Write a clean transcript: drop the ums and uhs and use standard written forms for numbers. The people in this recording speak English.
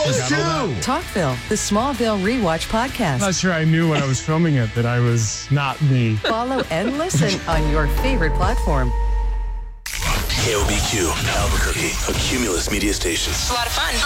Forgot all that. Talkville, the Smallville Rewatch podcast. I'm not sure I knew when I was filming it that I was not me. Follow and listen on your favorite platform. KOBQ, Albuquerque, a Cumulus media station. It's a lot of fun.